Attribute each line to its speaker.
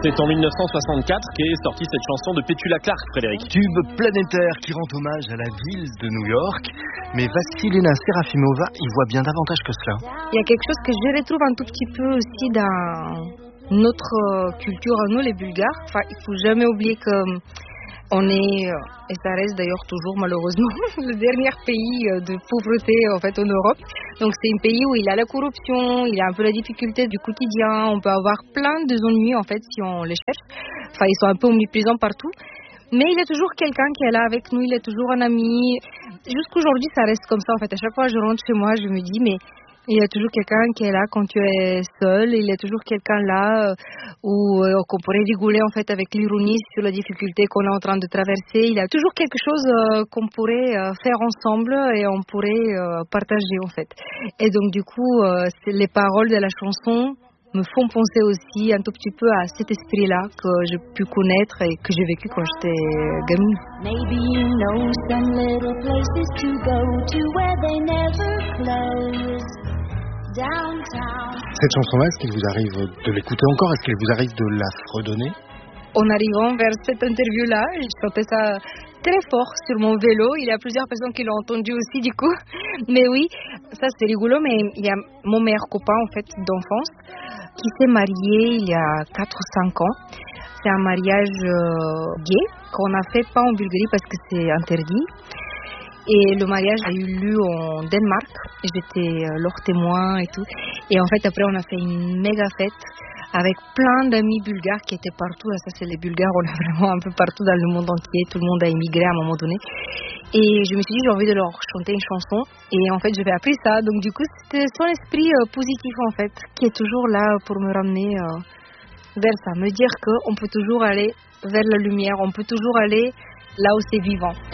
Speaker 1: C'est en 1964 qu'est sortie cette chanson de Petula Clark, Frédéric.
Speaker 2: Tube planétaire qui rend hommage à la ville de New York. Mais Vassilina Serafimova y voit bien davantage que cela.
Speaker 3: Il y a quelque chose que je retrouve un tout petit peu aussi dans notre culture à nous les Bulgares. Enfin, il faut jamais oublier que on est, et ça reste d'ailleurs toujours malheureusement, le dernier pays de pauvreté en fait en Europe. Donc c'est un pays où il y a la corruption, il y a un peu la difficulté du quotidien, on peut avoir plein de ennuis en fait si on les cherche. Enfin ils sont un peu omniprésents partout. Mais il y a toujours quelqu'un qui est là avec nous, il est toujours un ami. Jusqu'aujourd'hui ça reste comme ça en fait. À chaque fois que je rentre chez moi, je me dis mais il y a toujours quelqu'un qui est là quand tu es seul, il y a toujours quelqu'un là où qu'on pourrait rigoler en fait avec l'ironie sur la difficulté qu'on est en train de traverser. Il y a toujours quelque chose qu'on pourrait faire ensemble et on pourrait partager en fait. Et donc du coup, les paroles de la chanson me font penser aussi un tout petit peu à cet esprit-là que j'ai pu connaître et que j'ai vécu quand j'étais gamine.
Speaker 4: Maybe you know some little places to go to where they never close. Downtown.
Speaker 2: Cette chanson-là, est-ce qu'il vous arrive de l'écouter encore? Est-ce qu'il vous arrive de la fredonner?
Speaker 3: En arrivant vers cette interview-là, je chantais ça très fort sur mon vélo. Il y a plusieurs personnes qui l'ont entendu aussi du coup. Mais oui, ça c'est rigolo, mais il y a mon meilleur copain en fait d'enfance qui s'est marié il y a 4 ou 5 ans. C'est un mariage gay qu'on n'a fait pas en Bulgarie parce que c'est interdit. Et le mariage a eu lieu en Danemark. J'étais leur témoin et tout. Et en fait, après, on a fait une méga fête avec plein d'amis bulgares qui étaient partout. Ça, c'est les Bulgares, on est vraiment un peu partout dans le monde entier. Tout le monde a immigré à un moment donné. Et je me suis dit, j'ai envie de leur chanter une chanson. Et en fait, j'avais appris ça. Donc, du coup, c'était son esprit positif, en fait, qui est toujours là pour me ramener vers ça. Me dire qu'on peut toujours aller vers la lumière. On peut toujours aller là où c'est vivant.